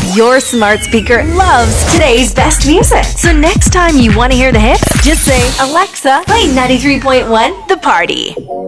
Your smart speaker loves today's best music. So next time you want to hear the hits, just say, Alexa, play 93.1 The Party.